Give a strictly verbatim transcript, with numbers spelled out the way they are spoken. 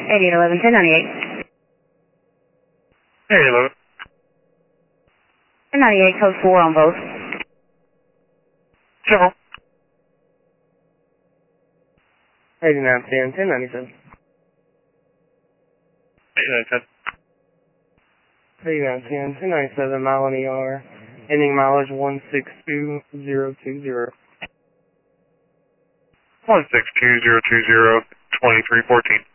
eighty eleven ten ninety-eight. eighty eleven. ten ninety-eight, code four on both. Several. eighty-nine ten, ten ninety-seven. eighty-nine ten. eighty-nine ten, ten ninety-seven, mile an E R. Ending mileage one six two zero two zero. one six two zero two zero, twenty-three fourteen.